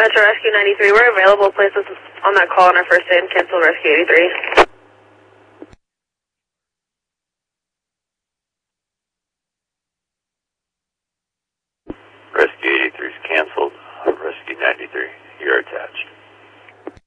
Metro Rescue 93, we're available. Place us on that call on our first day and cancel Rescue 83.